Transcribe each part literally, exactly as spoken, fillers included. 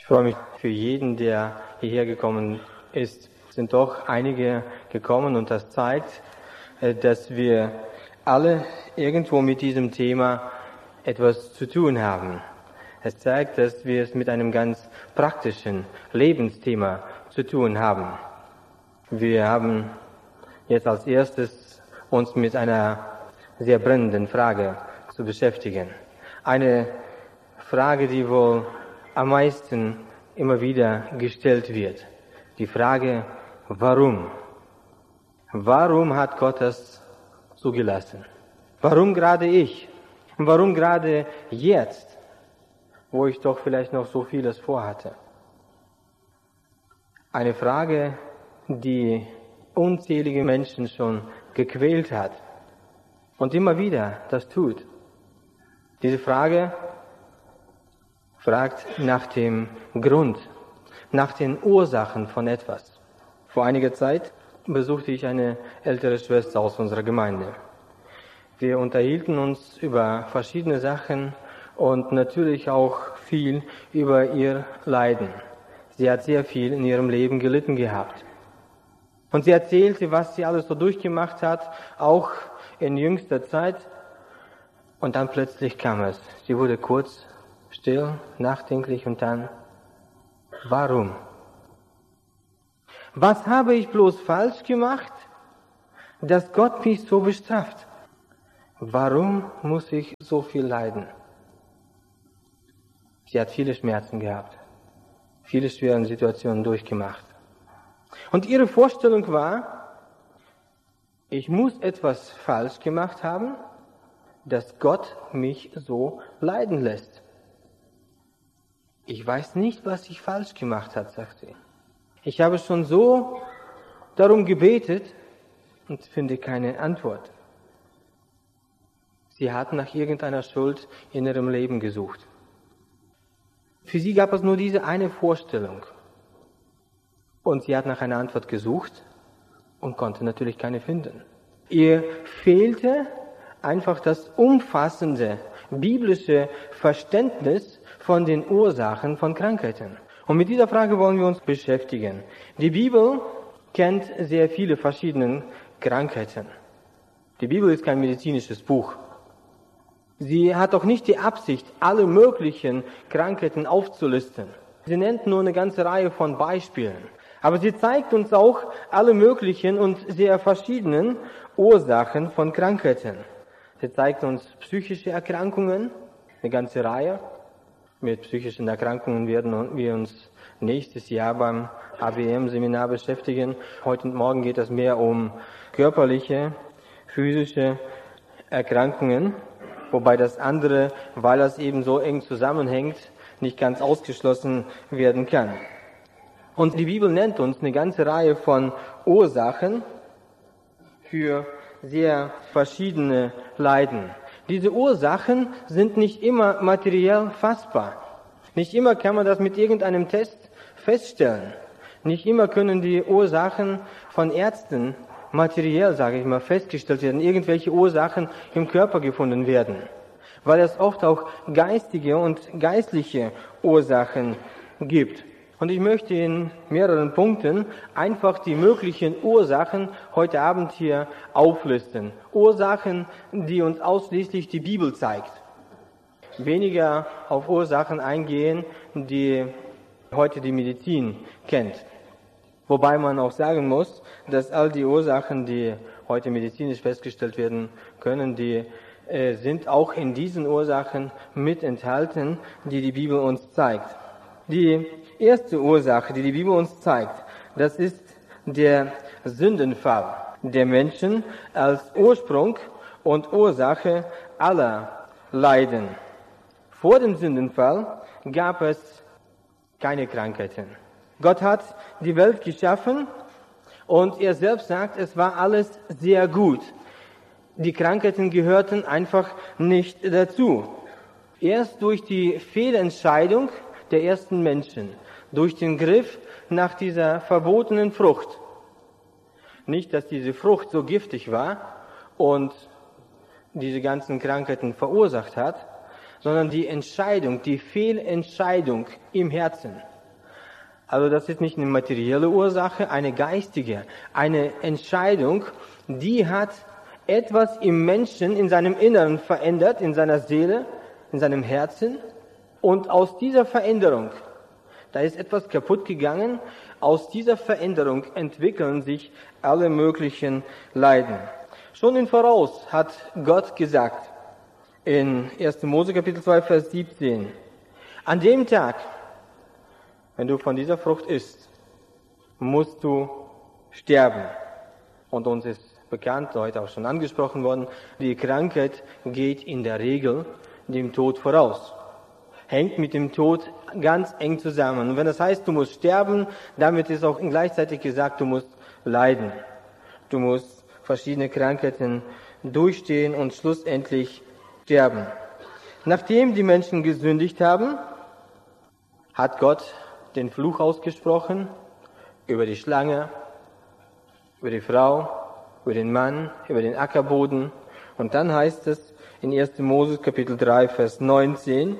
Ich freue mich für jeden, der hierher gekommen ist. Es sind doch einige gekommen und das zeigt, dass wir alle irgendwo mit diesem Thema etwas zu tun haben. Es zeigt, dass wir es mit einem ganz praktischen Lebensthema zu tun haben. Wir haben jetzt als erstes uns mit einer sehr brennenden Frage zu beschäftigen. Eine Frage, die wohl am meisten immer wieder gestellt wird. Die Frage, warum? Warum hat Gott das zugelassen? Warum gerade ich? Warum gerade jetzt, wo ich doch vielleicht noch so vieles vorhatte? Eine Frage, die unzählige Menschen schon gequält hat und immer wieder das tut. Diese Frage fragt nach dem Grund, nach den Ursachen von etwas. Vor einiger Zeit besuchte ich eine ältere Schwester aus unserer Gemeinde. Wir unterhielten uns über verschiedene Sachen und natürlich auch viel über ihr Leiden. Sie hat sehr viel in ihrem Leben gelitten gehabt. Und sie erzählte, was sie alles so durchgemacht hat, auch in jüngster Zeit. Und dann plötzlich kam es. Sie wurde kurz still, nachdenklich und dann, warum? Was habe ich bloß falsch gemacht, dass Gott mich so bestraft? Warum muss ich so viel leiden? Sie hat viele Schmerzen gehabt, viele schwere Situationen durchgemacht. Und ihre Vorstellung war, ich muss etwas falsch gemacht haben, dass Gott mich so leiden lässt. Ich weiß nicht, was ich falsch gemacht habe, sagt sie. Ich habe schon so darum gebetet und finde keine Antwort. Sie hat nach irgendeiner Schuld in ihrem Leben gesucht. Für sie gab es nur diese eine Vorstellung. Und sie hat nach einer Antwort gesucht und konnte natürlich keine finden. Ihr fehlte einfach das umfassende biblische Verständnis von den Ursachen von Krankheiten. Und mit dieser Frage wollen wir uns beschäftigen. Die Bibel kennt sehr viele verschiedene Krankheiten. Die Bibel ist kein medizinisches Buch. Sie hat auch nicht die Absicht, alle möglichen Krankheiten aufzulisten. Sie nennt nur eine ganze Reihe von Beispielen. Aber sie zeigt uns auch alle möglichen und sehr verschiedenen Ursachen von Krankheiten. Sie zeigt uns psychische Erkrankungen, eine ganze Reihe. Mit psychischen Erkrankungen werden wir uns nächstes Jahr beim A B M-Seminar beschäftigen. Heute und morgen geht es mehr um körperliche, physische Erkrankungen, wobei das andere, weil das eben so eng zusammenhängt, nicht ganz ausgeschlossen werden kann. Und die Bibel nennt uns eine ganze Reihe von Ursachen für sehr verschiedene Leiden. Diese Ursachen sind nicht immer materiell fassbar. Nicht immer kann man das mit irgendeinem Test feststellen. Nicht immer können die Ursachen von Ärzten materiell, sage ich mal, festgestellt werden, irgendwelche Ursachen im Körper gefunden werden. Weil es oft auch geistige und geistliche Ursachen gibt. Und ich möchte in mehreren Punkten einfach die möglichen Ursachen heute Abend hier auflisten. Ursachen, die uns ausschließlich die Bibel zeigt. Weniger auf Ursachen eingehen, die heute die Medizin kennt. Wobei man auch sagen muss, dass all die Ursachen, die heute medizinisch festgestellt werden können, die äh, sind auch in diesen Ursachen mit enthalten, die die Bibel uns zeigt. Die erste Ursache, die die Bibel uns zeigt, das ist der Sündenfall der Menschen als Ursprung und Ursache aller Leiden. Vor dem Sündenfall gab es keine Krankheiten. Gott hat die Welt geschaffen und er selbst sagt, es war alles sehr gut. Die Krankheiten gehörten einfach nicht dazu. Erst durch die Fehlentscheidung der ersten Menschen, durch den Griff nach dieser verbotenen Frucht. Nicht, dass diese Frucht so giftig war und diese ganzen Krankheiten verursacht hat, sondern die Entscheidung, die Fehlentscheidung im Herzen. Also das ist nicht eine materielle Ursache, eine geistige, eine Entscheidung, die hat etwas im Menschen, in seinem Inneren verändert, in seiner Seele, in seinem Herzen. Und aus dieser Veränderung, da ist etwas kaputt gegangen, aus dieser Veränderung entwickeln sich alle möglichen Leiden. Schon im Voraus hat Gott gesagt, in erster Mose Kapitel zwei, Vers siebzehn, an dem Tag, wenn du von dieser Frucht isst, musst du sterben. Und uns ist bekannt, heute auch schon angesprochen worden, die Krankheit geht in der Regel dem Tod voraus. Hängt mit dem Tod ganz eng zusammen. Und wenn das heißt, du musst sterben, damit ist auch gleichzeitig gesagt, du musst leiden. Du musst verschiedene Krankheiten durchstehen und schlussendlich sterben. Nachdem die Menschen gesündigt haben, hat Gott den Fluch ausgesprochen über die Schlange, über die Frau, über den Mann, über den Ackerboden. Und dann heißt es in erster Mose Kapitel drei, Vers neunzehn,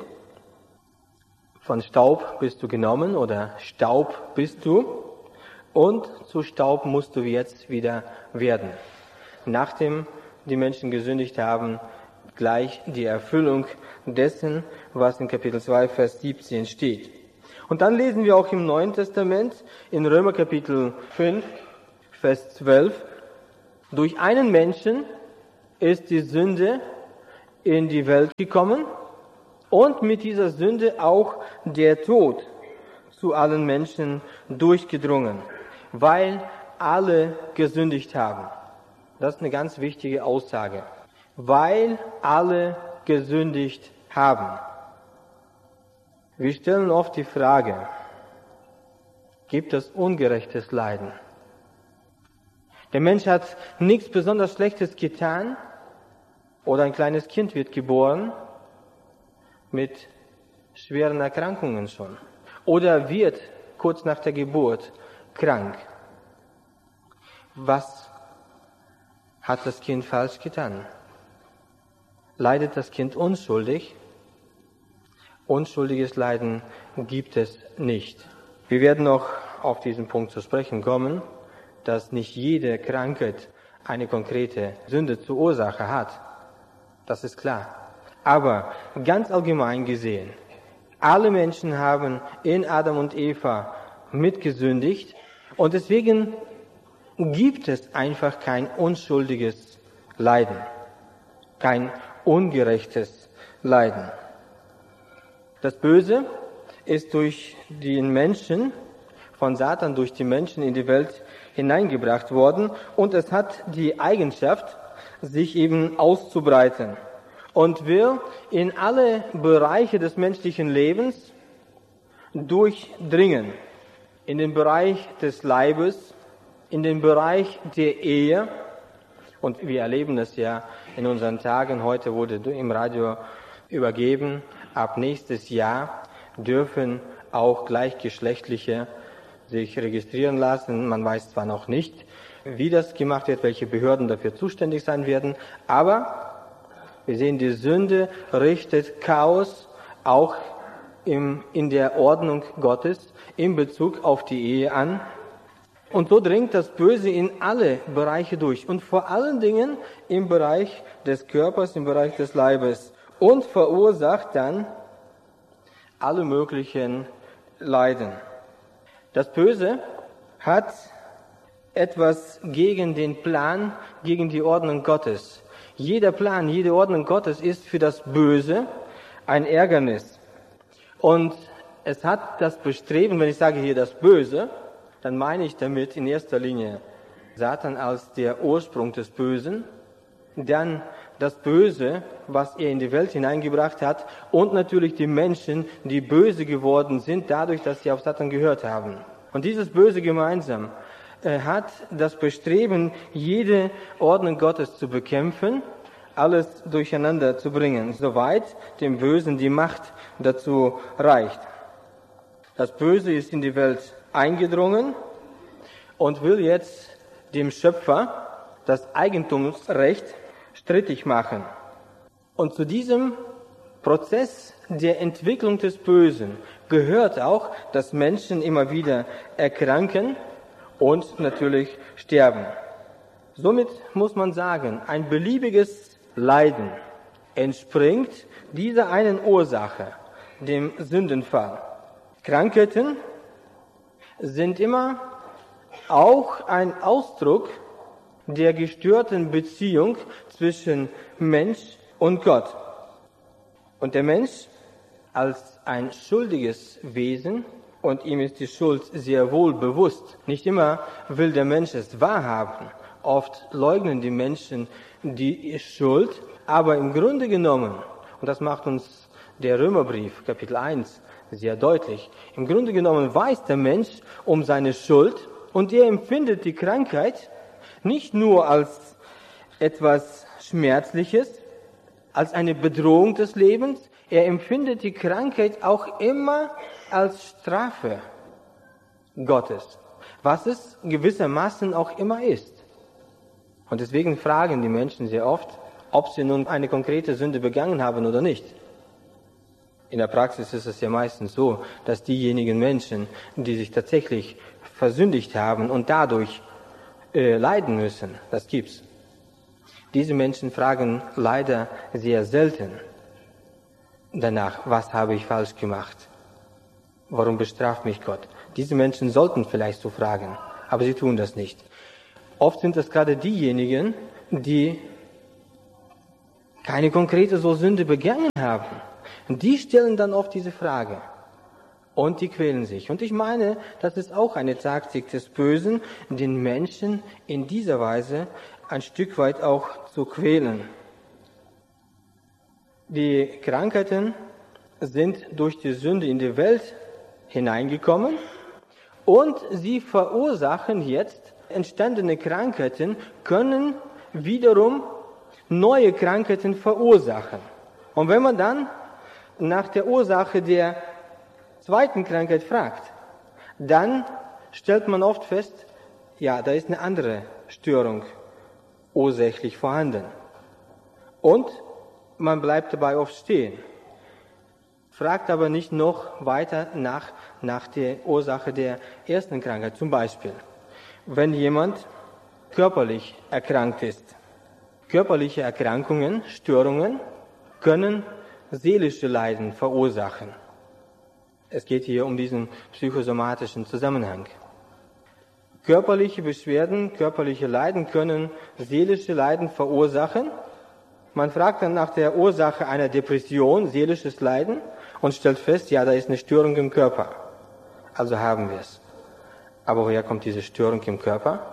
von Staub bist du genommen oder Staub bist du und zu Staub musst du jetzt wieder werden. Nachdem die Menschen gesündigt haben, gleich die Erfüllung dessen, was in Kapitel zwei, Vers siebzehn steht. Und dann lesen wir auch im Neuen Testament, in Römer Kapitel fünf, Vers zwölf, durch einen Menschen ist die Sünde in die Welt gekommen und mit dieser Sünde auch der Tod zu allen Menschen durchgedrungen, weil alle gesündigt haben. Das ist eine ganz wichtige Aussage. Weil alle gesündigt haben. Wir stellen oft die Frage, gibt es ungerechtes Leiden? Der Mensch hat nichts besonders Schlechtes getan oder ein kleines Kind wird geboren mit schweren Erkrankungen schon oder wird kurz nach der Geburt krank. Was hat das Kind falsch getan? Leidet das Kind unschuldig? Unschuldiges Leiden gibt es nicht. Wir werden noch auf diesen Punkt zu sprechen kommen, dass nicht jede Krankheit eine konkrete Sünde zur Ursache hat. Das ist klar. Aber ganz allgemein gesehen, alle Menschen haben in Adam und Eva mitgesündigt und deswegen gibt es einfach kein unschuldiges Leiden, kein ungerechtes Leiden. Das Böse ist durch den Menschen, von Satan durch die Menschen in die Welt hineingebracht worden und es hat die Eigenschaft, sich eben auszubreiten und will in alle Bereiche des menschlichen Lebens durchdringen. In den Bereich des Leibes, in den Bereich der Ehe. Und wir erleben es ja in unseren Tagen. Heute wurde im Radio übergeben, ab nächstes Jahr dürfen auch Gleichgeschlechtliche sich registrieren lassen. Man weiß zwar noch nicht, wie das gemacht wird, welche Behörden dafür zuständig sein werden, aber wir sehen, die Sünde richtet Chaos auch im, in der Ordnung Gottes in Bezug auf die Ehe an. Und so dringt das Böse in alle Bereiche durch und vor allen Dingen im Bereich des Körpers, im Bereich des Leibes und verursacht dann alle möglichen Leiden. Das Böse hat etwas gegen den Plan, gegen die Ordnung Gottes. Jeder Plan, jede Ordnung Gottes ist für das Böse ein Ärgernis. Und es hat das Bestreben, wenn ich sage hier das Böse, dann meine ich damit in erster Linie Satan als der Ursprung des Bösen, dann das Böse, was er in die Welt hineingebracht hat und natürlich die Menschen, die böse geworden sind, dadurch, dass sie auf Satan gehört haben. Und dieses Böse gemeinsam äh, hat das Bestreben, jede Ordnung Gottes zu bekämpfen, alles durcheinander zu bringen, soweit dem Bösen die Macht dazu reicht. Das Böse ist in die Welt eingedrungen und will jetzt dem Schöpfer das Eigentumsrecht strittig machen. Und zu diesem Prozess der Entwicklung des Bösen gehört auch, dass Menschen immer wieder erkranken und natürlich sterben. Somit muss man sagen, ein beliebiges Leiden entspringt dieser einen Ursache, dem Sündenfall. Krankheiten sind immer auch ein Ausdruck der gestörten Beziehung zwischen Mensch und Gott. Und der Mensch als ein schuldiges Wesen, und ihm ist die Schuld sehr wohl bewusst. Nicht immer will der Mensch es wahrhaben. Oft leugnen die Menschen die Schuld, aber im Grunde genommen, und das macht uns der Römerbrief, Kapitel eins, sehr deutlich, im Grunde genommen weiß der Mensch um seine Schuld und er empfindet die Krankheit nicht nur als etwas Schmerzliches, als eine Bedrohung des Lebens, er empfindet die Krankheit auch immer als Strafe Gottes, was es gewissermaßen auch immer ist. Und deswegen fragen die Menschen sehr oft, ob sie nun eine konkrete Sünde begangen haben oder nicht. In der Praxis ist es ja meistens so, dass diejenigen Menschen, die sich tatsächlich versündigt haben und dadurch äh, leiden müssen, das gibt's. Diese Menschen fragen leider sehr selten danach, was habe ich falsch gemacht? Warum bestraft mich Gott? Diese Menschen sollten vielleicht so fragen, aber sie tun das nicht. Oft sind es gerade diejenigen, die keine konkrete so Sünde begangen haben. Und die stellen dann oft diese Frage. Und die quälen sich. Und ich meine, das ist auch eine Taktik des Bösen, den Menschen in dieser Weise ein Stück weit auch zu quälen. Die Krankheiten sind durch die Sünde in die Welt hineingekommen und sie verursachen jetzt entstandene Krankheiten, können wiederum neue Krankheiten verursachen. Und wenn man dann nach der Ursache der zweiten Krankheit fragt, dann stellt man oft fest, ja, da ist eine andere Störung ursächlich vorhanden. Und man bleibt dabei oft stehen, fragt aber nicht noch weiter nach, nach der Ursache der ersten Krankheit. Zum Beispiel, wenn jemand körperlich erkrankt ist. Körperliche Erkrankungen, Störungen können seelische Leiden verursachen. Es geht hier um diesen psychosomatischen Zusammenhang. Körperliche Beschwerden, körperliche Leiden können seelische Leiden verursachen. Man fragt dann nach der Ursache einer Depression, seelisches Leiden, und stellt fest, ja, da ist eine Störung im Körper. Also haben wir es. Aber woher kommt diese Störung im Körper?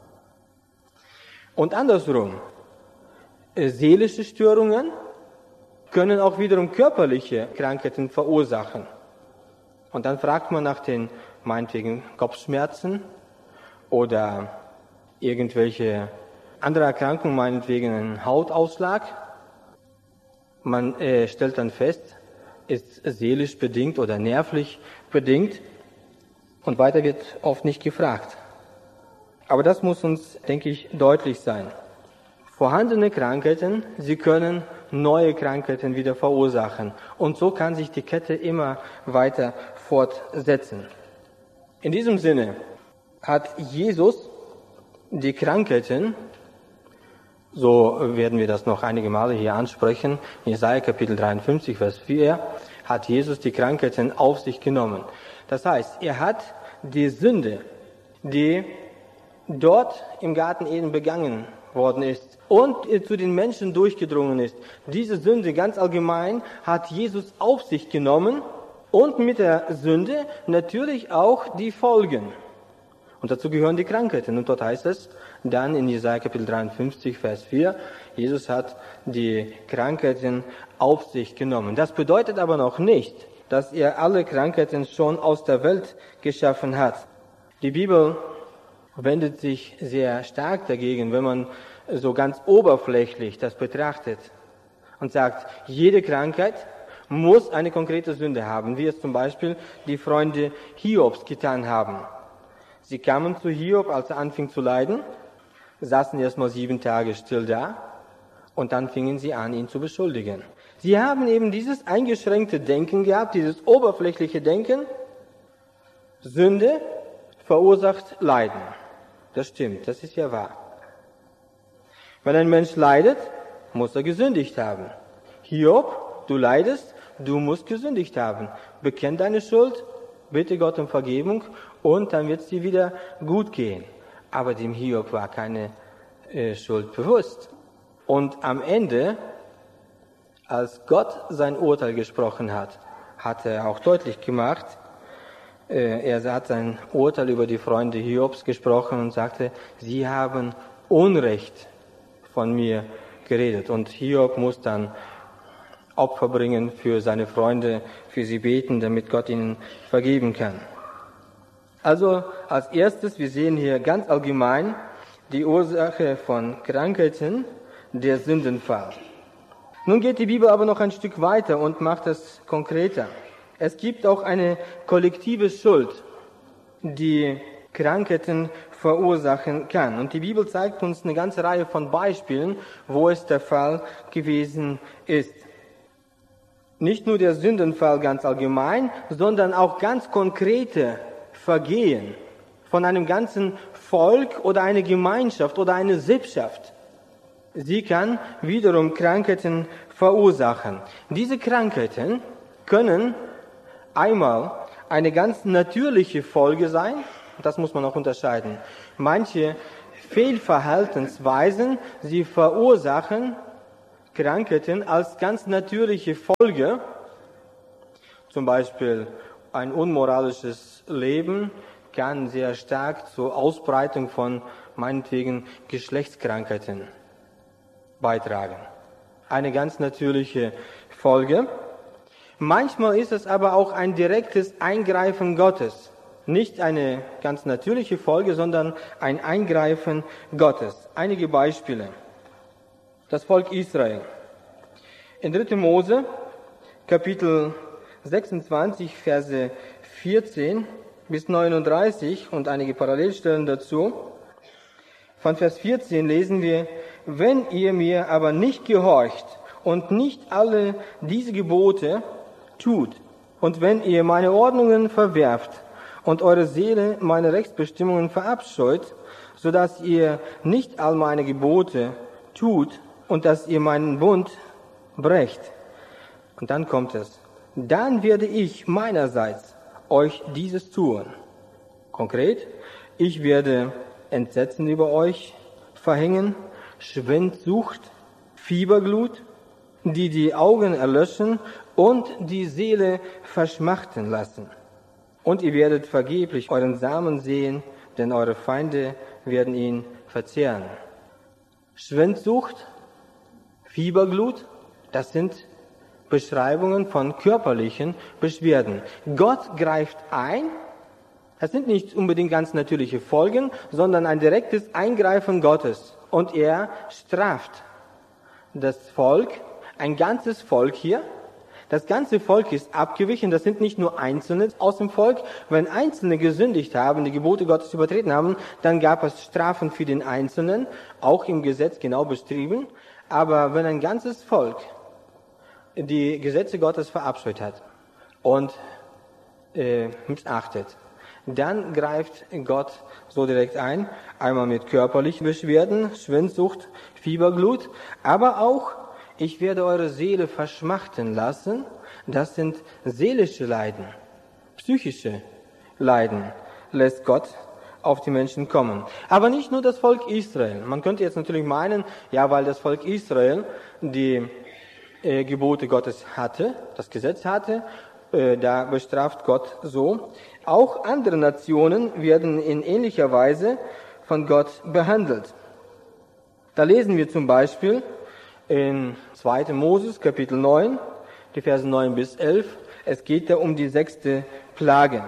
Und andersrum, seelische Störungen können auch wiederum körperliche Krankheiten verursachen. Und dann fragt man nach den, meinetwegen, Kopfschmerzen oder irgendwelche andere Erkrankungen, meinetwegen einen Hautausschlag. Man äh, stellt dann fest, ist seelisch bedingt oder nervlich bedingt und weiter wird oft nicht gefragt. Aber das muss uns, denke ich, deutlich sein. Vorhandene Krankheiten, sie können neue Krankheiten wieder verursachen. Und so kann sich die Kette immer weiter fortsetzen. In diesem Sinne hat Jesus die Krankheiten, so werden wir das noch einige Male hier ansprechen, in Jesaja Kapitel dreiundfünfzig, Vers vier, hat Jesus die Krankheiten auf sich genommen. Das heißt, er hat die Sünde, die dort im Garten Eden begangen worden ist und zu den Menschen durchgedrungen ist, diese Sünde ganz allgemein hat Jesus auf sich genommen und mit der Sünde natürlich auch die Folgen. Und dazu gehören die Krankheiten. Und dort heißt es dann in Jesaja Kapitel dreiundfünfzig, Vers vier, Jesus hat die Krankheiten auf sich genommen. Das bedeutet aber noch nicht, dass er alle Krankheiten schon aus der Welt geschaffen hat. Die Bibel wendet sich sehr stark dagegen, wenn man so ganz oberflächlich das betrachtet und sagt, jede Krankheit muss eine konkrete Sünde haben, wie es zum Beispiel die Freunde Hiobs getan haben. Sie kamen zu Hiob, als er anfing zu leiden, saßen erst mal sieben Tage still da und dann fingen sie an, ihn zu beschuldigen. Sie haben eben dieses eingeschränkte Denken gehabt, dieses oberflächliche Denken. Sünde verursacht Leiden. Das stimmt, das ist ja wahr. Wenn ein Mensch leidet, muss er gesündigt haben. Hiob, du leidest, du musst gesündigt haben. Bekenn deine Schuld, bitte Gott um Vergebung und dann wird es dir wieder gut gehen. Aber dem Hiob war keine äh, Schuld bewusst. Und am Ende, als Gott sein Urteil gesprochen hat, hat er auch deutlich gemacht, äh, er hat sein Urteil über die Freunde Hiobs gesprochen und sagte, sie haben Unrecht von mir geredet. Und Hiob muss dann Opfer bringen für seine Freunde, für sie beten, damit Gott ihnen vergeben kann. Also als erstes, wir sehen hier ganz allgemein die Ursache von Krankheiten, der Sündenfall. Nun geht die Bibel aber noch ein Stück weiter und macht es konkreter. Es gibt auch eine kollektive Schuld, die Krankheiten verursachen kann. Und die Bibel zeigt uns eine ganze Reihe von Beispielen, wo es der Fall gewesen ist. Nicht nur der Sündenfall ganz allgemein, sondern auch ganz konkrete Vergehen von einem ganzen Volk oder einer Gemeinschaft oder einer Sippschaft. Sie kann wiederum Krankheiten verursachen. Diese Krankheiten können einmal eine ganz natürliche Folge sein, das muss man auch unterscheiden. Manche Fehlverhaltensweisen, sie verursachen Krankheiten als ganz natürliche Folge, zum Beispiel ein unmoralisches Leben kann sehr stark zur Ausbreitung von meinetwegen Geschlechtskrankheiten beitragen. Eine ganz natürliche Folge. Manchmal ist es aber auch ein direktes Eingreifen Gottes. Nicht eine ganz natürliche Folge, sondern ein Eingreifen Gottes. Einige Beispiele. Das Volk Israel. In dritter Mose, Kapitel sechsundzwanzig, Verse vierzehn bis neununddreißig und einige Parallelstellen dazu. Von Vers vierzehn lesen wir, wenn ihr mir aber nicht gehorcht und nicht alle diese Gebote tut, und wenn ihr meine Ordnungen verwerft und eure Seele meine Rechtsbestimmungen verabscheut, so dass ihr nicht all meine Gebote tut und dass ihr meinen Bund brecht. Und dann kommt es. Dann werde ich meinerseits euch dieses tun. Konkret, ich werde Entsetzen über euch verhängen, Schwindsucht, Fieberglut, die die Augen erlöschen und die Seele verschmachten lassen. Und ihr werdet vergeblich euren Samen sehen, denn eure Feinde werden ihn verzehren. Schwindsucht, Fieberglut, das sind Beschreibungen von körperlichen Beschwerden. Gott greift ein. Das sind nicht unbedingt ganz natürliche Folgen, sondern ein direktes Eingreifen Gottes. Und er straft das Volk, ein ganzes Volk hier. Das ganze Volk ist abgewichen. Das sind nicht nur Einzelne aus dem Volk. Wenn Einzelne gesündigt haben, die Gebote Gottes übertreten haben, dann gab es Strafen für den Einzelnen, auch im Gesetz genau beschrieben. Aber wenn ein ganzes Volk die Gesetze Gottes verabscheut hat und äh, missachtet, dann greift Gott so direkt ein, einmal mit körperlichen Beschwerden, Schwindsucht, Fieberglut, aber auch, ich werde eure Seele verschmachten lassen, das sind seelische Leiden, psychische Leiden, lässt Gott auf die Menschen kommen. Aber nicht nur das Volk Israel. Man könnte jetzt natürlich meinen, ja, weil das Volk Israel die äh, Gebote Gottes hatte, das Gesetz hatte, äh, da bestraft Gott so. Auch andere Nationen werden in ähnlicher Weise von Gott behandelt. Da lesen wir zum Beispiel in zweiter Moses, Kapitel neun, die Verse neun bis elf. Es geht da um die sechste Plage.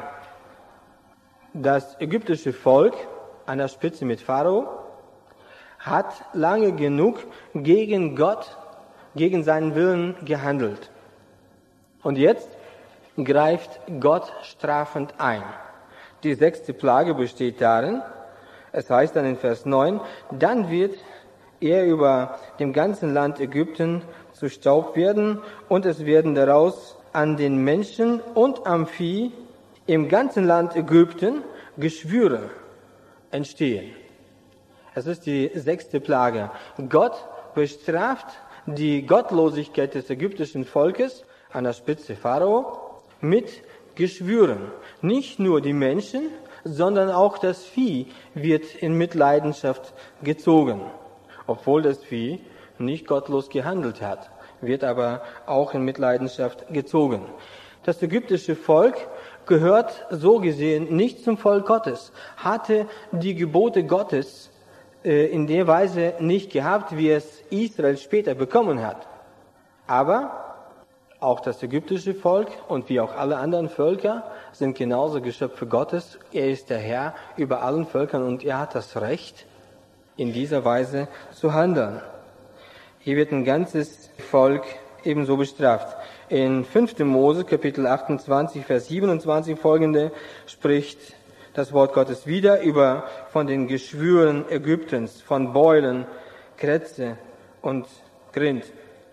Das ägyptische Volk, an der Spitze mit Pharao, hat lange genug gegen Gott, gegen seinen Willen gehandelt. Und jetzt greift Gott strafend ein. Die sechste Plage besteht darin, es heißt dann in Vers neun, dann wird er über dem ganzen Land Ägypten zu Staub werden, und es werden daraus an den Menschen und am Vieh im ganzen Land Ägypten Geschwüre entstehen. Es ist die sechste Plage. Gott bestraft die Gottlosigkeit des ägyptischen Volkes an der Spitze Pharao mit Geschwüren. Nicht nur die Menschen, sondern auch das Vieh wird in Mitleidenschaft gezogen. Obwohl das Vieh nicht gottlos gehandelt hat, wird aber auch in Mitleidenschaft gezogen. Das ägyptische Volk gehört so gesehen nicht zum Volk Gottes, hatte die Gebote Gottes äh, in der Weise nicht gehabt, wie es Israel später bekommen hat. Aber auch das ägyptische Volk und wie auch alle anderen Völker sind genauso Geschöpfe Gottes. Er ist der Herr über allen Völkern und er hat das Recht, in dieser Weise zu handeln. Hier wird ein ganzes Volk ebenso bestraft. In fünften Mose, Kapitel achtundzwanzig, Vers siebenundzwanzig folgende, spricht das Wort Gottes wieder über von den Geschwüren Ägyptens, von Beulen, Krätze und Grind.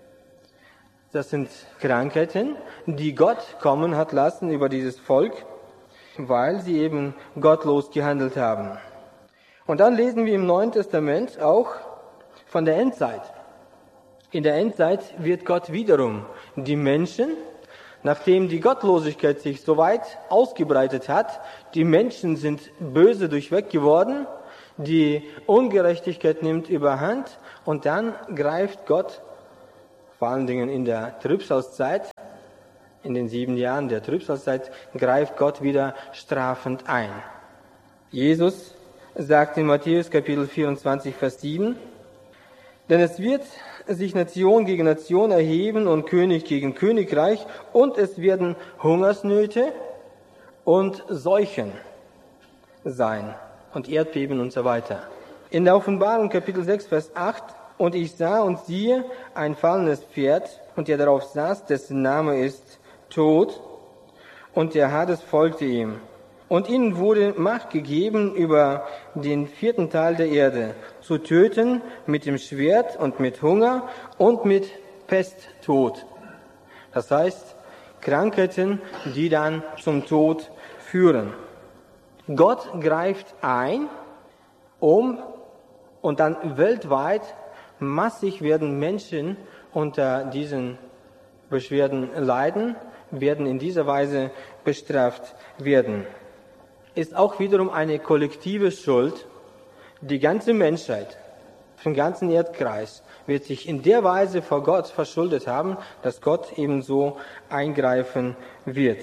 Das sind Krankheiten, die Gott kommen hat lassen über dieses Volk, weil sie eben gottlos gehandelt haben. Und dann lesen wir im Neuen Testament auch von der Endzeit. In der Endzeit wird Gott wiederum die Menschen, nachdem die Gottlosigkeit sich so weit ausgebreitet hat, die Menschen sind böse durchweg geworden, die Ungerechtigkeit nimmt überhand und dann greift Gott, vor allen Dingen in der Trübsalzeit, in den sieben Jahren der Trübsalzeit, greift Gott wieder strafend ein. Jesus sagt in Matthäus Kapitel vierundzwanzig, Vers sieben, denn es wird sich Nation gegen Nation erheben und König gegen Königreich und es werden Hungersnöte und Seuchen sein und Erdbeben und so weiter. In der Offenbarung Kapitel sechs, Vers acht, und ich sah und siehe ein fallendes Pferd und der darauf saß, dessen Name ist Tod und der Hades folgte ihm. Und ihnen wurde Macht gegeben, über den vierten Teil der Erde zu töten mit dem Schwert und mit Hunger und mit Pesttod. Das heißt, Krankheiten, die dann zum Tod führen. Gott greift ein, um und dann weltweit massig werden Menschen unter diesen Beschwerden leiden, werden in dieser Weise bestraft werden. Ist auch wiederum eine kollektive Schuld. Die ganze Menschheit, vom ganzen Erdkreis, wird sich in der Weise vor Gott verschuldet haben, dass Gott ebenso eingreifen wird.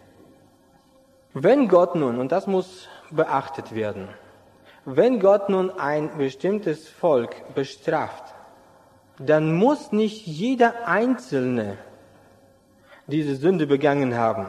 Wenn Gott nun, und das muss beachtet werden, wenn Gott nun ein bestimmtes Volk bestraft, dann muss nicht jeder Einzelne diese Sünde begangen haben.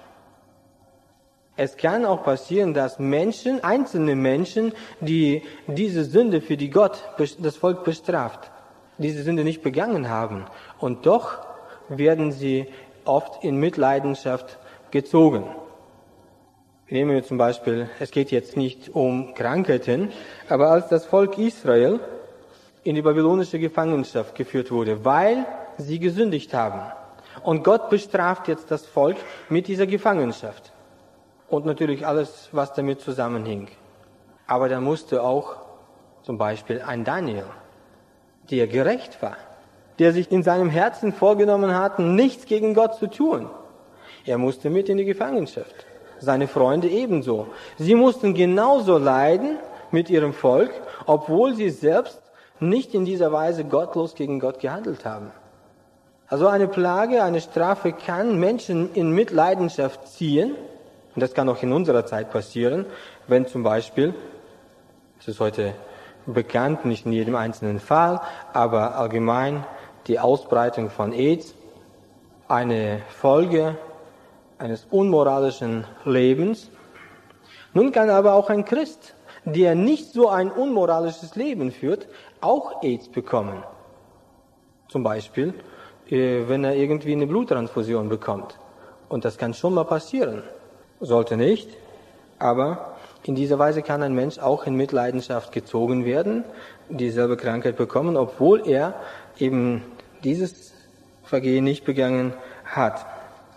Es kann auch passieren, dass Menschen, einzelne Menschen, die diese Sünde, für die Gott das Volk bestraft, diese Sünde nicht begangen haben. Und doch werden sie oft in Mitleidenschaft gezogen. Nehmen wir zum Beispiel, es geht jetzt nicht um Krankheiten, aber als das Volk Israel in die babylonische Gefangenschaft geführt wurde, weil sie gesündigt haben. Und Gott bestraft jetzt das Volk mit dieser Gefangenschaft. Und natürlich alles, was damit zusammenhing. Aber da musste auch zum Beispiel ein Daniel, der gerecht war, der sich in seinem Herzen vorgenommen hat, nichts gegen Gott zu tun. Er musste mit in die Gefangenschaft. Seine Freunde ebenso. Sie mussten genauso leiden mit ihrem Volk, obwohl sie selbst nicht in dieser Weise gottlos gegen Gott gehandelt haben. Also eine Plage, eine Strafe kann Menschen in Mitleidenschaft ziehen. Und das kann auch in unserer Zeit passieren, wenn zum Beispiel, es ist heute bekannt, nicht in jedem einzelnen Fall, aber allgemein die Ausbreitung von AIDS eine Folge eines unmoralischen Lebens. Nun kann aber auch ein Christ, der nicht so ein unmoralisches Leben führt, auch AIDS bekommen. Zum Beispiel, wenn er irgendwie eine Bluttransfusion bekommt. Und das kann schon mal passieren. Sollte nicht, aber in dieser Weise kann ein Mensch auch in Mitleidenschaft gezogen werden, dieselbe Krankheit bekommen, obwohl er eben dieses Vergehen nicht begangen hat.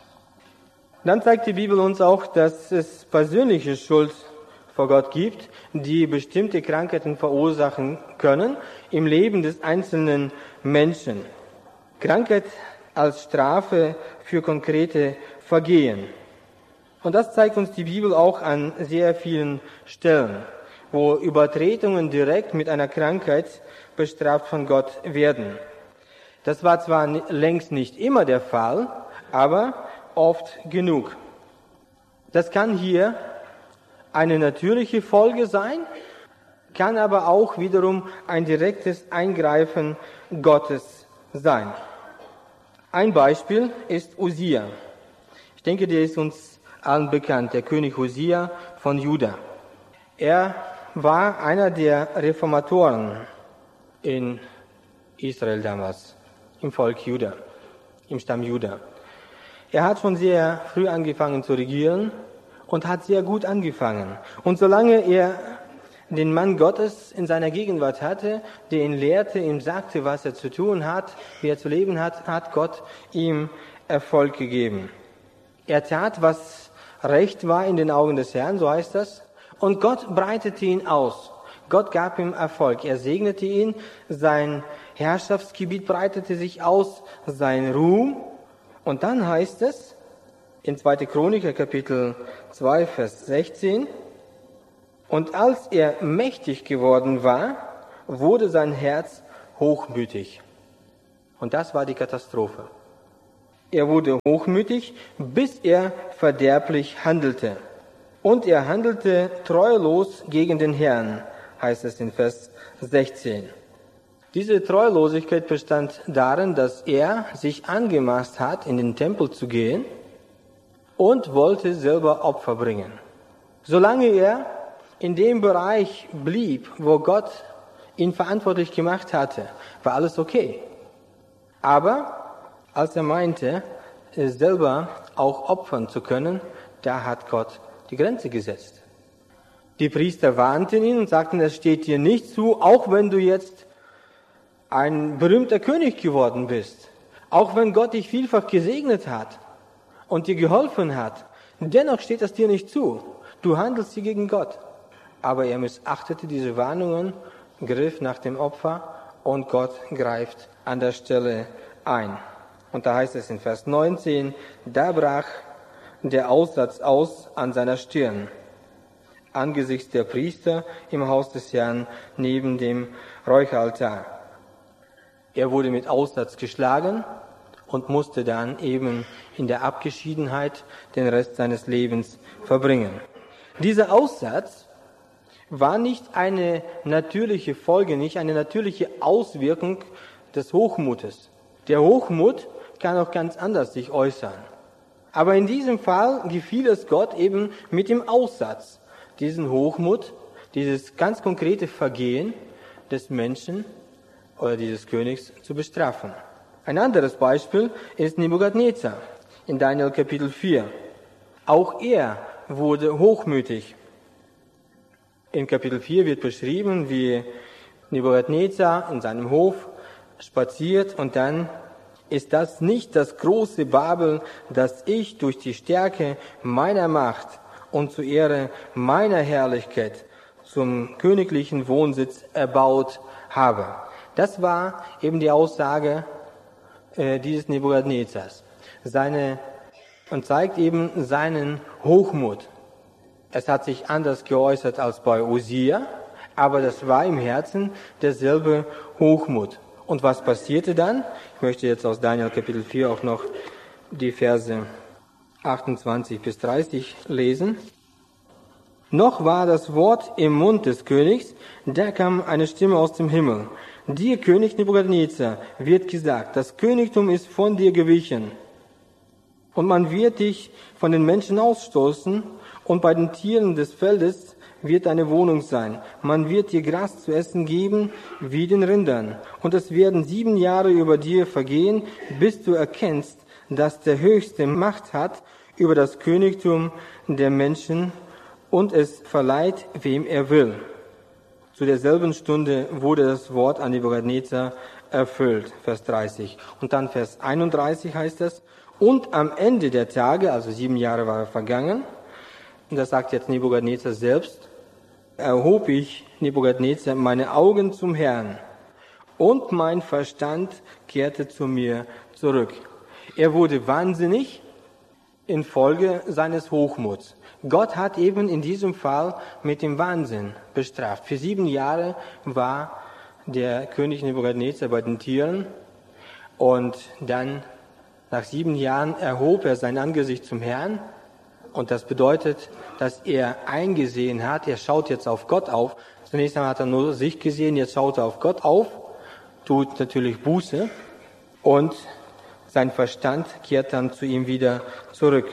Dann zeigt die Bibel uns auch, dass es persönliche Schuld vor Gott gibt, die bestimmte Krankheiten verursachen können im Leben des einzelnen Menschen. Krankheit als Strafe für konkrete Vergehen. Und das zeigt uns die Bibel auch an sehr vielen Stellen, wo Übertretungen direkt mit einer Krankheit bestraft von Gott werden. Das war zwar längst nicht immer der Fall, aber oft genug. Das kann hier eine natürliche Folge sein, kann aber auch wiederum ein direktes Eingreifen Gottes sein. Ein Beispiel ist Usia. Ich denke, der ist uns allen bekannt, der König Usia von Juda. Er war einer der Reformatoren in Israel damals, im Volk Juda, im Stamm Juda. Er hat schon sehr früh angefangen zu regieren und hat sehr gut angefangen. Und solange er den Mann Gottes in seiner Gegenwart hatte, der ihn lehrte, ihm sagte, was er zu tun hat, wie er zu leben hat, hat Gott ihm Erfolg gegeben. Er tat, was recht war in den Augen des Herrn, so heißt das, und Gott breitete ihn aus. Gott gab ihm Erfolg. Er segnete ihn, sein Herrschaftsgebiet breitete sich aus, sein Ruhm. Und dann heißt es in zweiter Chroniker Kapitel zwei, Vers sechzehn, und als er mächtig geworden war, wurde sein Herz hochmütig. Und das war die Katastrophe. Er wurde hochmütig, bis er verderblich handelte. Und er handelte treulos gegen den Herrn, heißt es in Vers sechzehn. Diese Treulosigkeit bestand darin, dass er sich angemaßt hat, in den Tempel zu gehen und wollte selber Opfer bringen. Solange er in dem Bereich blieb, wo Gott ihn verantwortlich gemacht hatte, war alles okay. Aber als er meinte, selber auch opfern zu können, da hat Gott die Grenze gesetzt. Die Priester warnten ihn und sagten, es steht dir nicht zu, auch wenn du jetzt ein berühmter König geworden bist, auch wenn Gott dich vielfach gesegnet hat und dir geholfen hat, dennoch steht es dir nicht zu. Du handelst hier gegen Gott. Aber er missachtete diese Warnungen, griff nach dem Opfer und Gott greift an der Stelle ein. Und da heißt es in Vers neunzehn, da brach der Aussatz aus an seiner Stirn, angesichts der Priester im Haus des Herrn neben dem Räucheraltar. Er wurde mit Aussatz geschlagen und musste dann eben in der Abgeschiedenheit den Rest seines Lebens verbringen. Dieser Aussatz war nicht eine natürliche Folge, nicht eine natürliche Auswirkung des Hochmutes. Der Hochmut kann auch ganz anders sich äußern. Aber in diesem Fall gefiel es Gott eben mit dem Aussatz, diesen Hochmut, dieses ganz konkrete Vergehen des Menschen oder dieses Königs zu bestrafen. Ein anderes Beispiel ist Nebukadnezar in Daniel Kapitel vier. Auch er wurde hochmütig. In Kapitel vier wird beschrieben, wie Nebukadnezar in seinem Hof spaziert und dann ist das nicht das große Babel, das ich durch die Stärke meiner Macht und zur Ehre meiner Herrlichkeit zum königlichen Wohnsitz erbaut habe. Das war eben die Aussage äh, dieses Nebukadnezars. Seine, und zeigt eben seinen Hochmut. Es hat sich anders geäußert als bei Usia, aber das war im Herzen derselbe Hochmut. Und was passierte dann? Ich möchte jetzt aus Daniel Kapitel vier auch noch die Verse achtundzwanzig bis dreißig lesen. Noch war das Wort im Mund des Königs, da kam eine Stimme aus dem Himmel. Dir, König Nebukadnezar, wird gesagt, das Königtum ist von dir gewichen. Und man wird dich von den Menschen ausstoßen, und bei den Tieren des Feldes wird deine Wohnung sein. Man wird dir Gras zu essen geben wie den Rindern. Und es werden sieben Jahre über dir vergehen, bis du erkennst, dass der Höchste Macht hat über das Königtum der Menschen und es verleiht, wem er will. Zu derselben Stunde wurde das Wort an Nebukadnezar erfüllt, Vers dreißig. Und dann Vers einunddreißig heißt es, und am Ende der Tage, also sieben Jahre waren vergangen, und das sagt jetzt Nebukadnezar selbst, erhob ich, Nebukadnezar, meine Augen zum Herrn, und mein Verstand kehrte zu mir zurück. Er wurde wahnsinnig infolge seines Hochmuts. Gott hat eben in diesem Fall mit dem Wahnsinn bestraft. Für sieben Jahre war der König Nebukadnezar bei den Tieren und dann nach sieben Jahren erhob er sein Angesicht zum Herrn. Und das bedeutet, dass er eingesehen hat, er schaut jetzt auf Gott auf. Zunächst einmal hat er nur sich gesehen, jetzt schaut er auf Gott auf, tut natürlich Buße und sein Verstand kehrt dann zu ihm wieder zurück.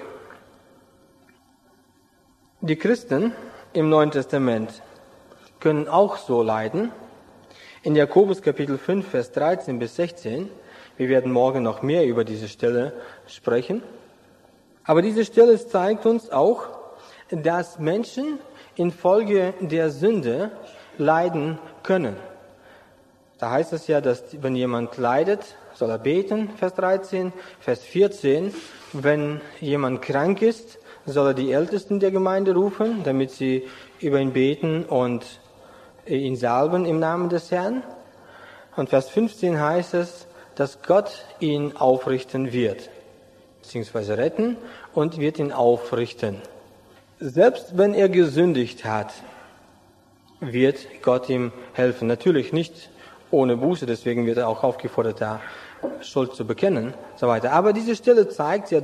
Die Christen im Neuen Testament können auch so leiden. In Jakobus Kapitel fünf, Vers dreizehn bis sechzehn, wir werden morgen noch mehr über diese Stelle sprechen, aber diese Stelle zeigt uns auch, dass Menschen infolge der Sünde leiden können. Da heißt es ja, dass wenn jemand leidet, soll er beten, Vers dreizehn, Vers vierzehn, wenn jemand krank ist, soll er die Ältesten der Gemeinde rufen, damit sie über ihn beten und ihn salben im Namen des Herrn. Und Vers fünfzehn heißt es, dass Gott ihn aufrichten wird, beziehungsweise retten und wird ihn aufrichten. Selbst wenn er gesündigt hat, wird Gott ihm helfen. Natürlich nicht ohne Buße, deswegen wird er auch aufgefordert, da Schuld zu bekennen, so weiter. Aber diese Stelle zeigt ja